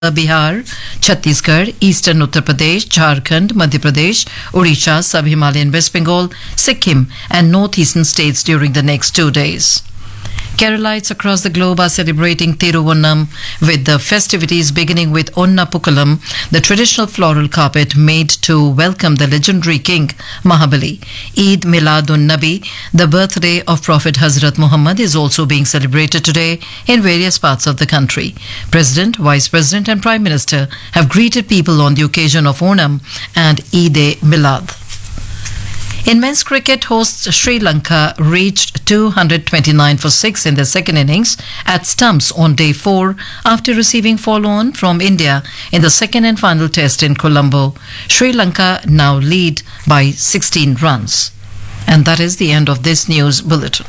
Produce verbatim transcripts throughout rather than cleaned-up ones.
Bihar, Chhattisgarh, Eastern Uttar Pradesh, Jharkhand, Madhya Pradesh, Odisha, Sub-Himalayan West Bengal, Sikkim and northeastern states during the next two days. Keralites across the globe are celebrating Thiruvonnam with the festivities beginning with Onna Pukkalam, the traditional floral carpet made to welcome the legendary king Mahabali. Eid Miladun Nabi, the birthday of Prophet Hazrat Muhammad, is also being celebrated today in various parts of the country. President, Vice President and Prime Minister have greeted people on the occasion of Onam and Eid-e-Milad. In men's cricket, hosts Sri Lanka reached two hundred twenty-nine for six in the second innings at stumps on day four after receiving follow-on from India in the second and final test in Colombo. Sri Lanka now lead by sixteen runs. And that is the end of this news bulletin.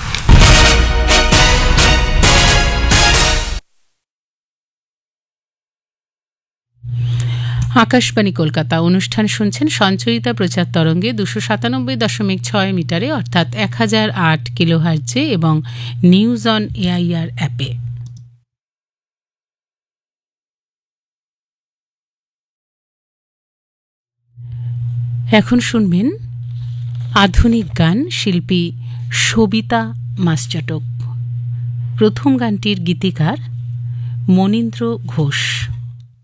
Akashvani Kolkata অনুষ্ঠান শুনছেন সঞ্চয়িতা প্রচার তরঙ্গে দুশো সাতানব্বই দশমিক ছয় মিটারে অর্থাৎ এক হাজার আট কিলোহার্টজে এবং নিউজ অন এআইআর অ্যাপে। এখন শুনবেন আধুনিক গান, শিল্পী সবিতা মাস্টাটক। প্রথম গানটির গীতিকার মনীন্দ্র ঘোষ।